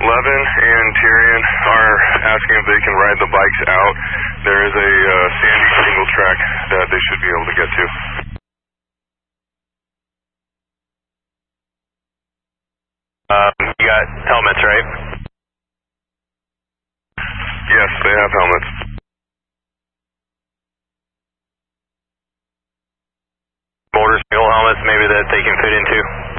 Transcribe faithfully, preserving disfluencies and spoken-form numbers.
Levin and Tyrion are asking if they can ride the bikes out. There is a uh, sandy single track that they should be able to get to. Um, you got helmets, right? Yes, they have helmets. Motorcycle helmets maybe that they can fit into?